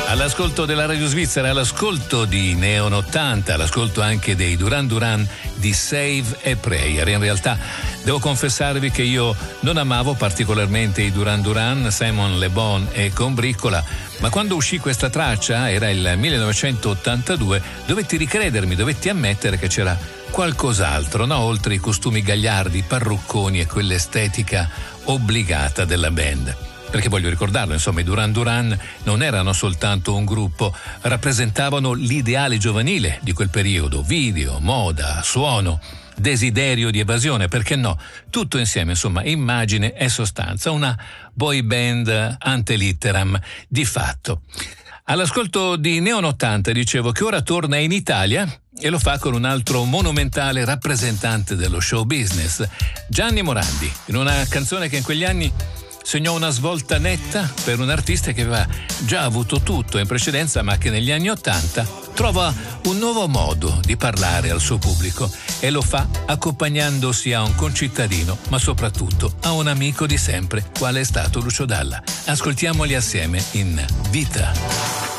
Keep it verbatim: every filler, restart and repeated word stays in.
All'ascolto della Radio Svizzera, all'ascolto di Neon ottanta, all'ascolto anche dei Duran Duran di Save a Prayer. In realtà devo confessarvi che io non amavo particolarmente i Duran Duran, Simon Le Bon e Combriccola, ma quando uscì questa traccia, era il millenovecentottantadue, dovetti ricredermi, dovetti ammettere che c'era qualcos'altro, no? Oltre i costumi gagliardi, i parrucconi e quell'estetica obbligata della band. Perché voglio ricordarlo, insomma, i Duran Duran non erano soltanto un gruppo, rappresentavano l'ideale giovanile di quel periodo: video, moda, suono, desiderio di evasione, perché no? Tutto insieme, insomma, immagine e sostanza, una boy band ante litteram di fatto. All'ascolto di Neon ottanta dicevo che ora torna in Italia e lo fa con un altro monumentale rappresentante dello show business, Gianni Morandi, in una canzone che in quegli anni segnò una svolta netta per un artista che aveva già avuto tutto in precedenza, ma che negli anni Ottanta trova un nuovo modo di parlare al suo pubblico e lo fa accompagnandosi a un concittadino, ma soprattutto a un amico di sempre, quale è stato Lucio Dalla. Ascoltiamoli assieme in Vita.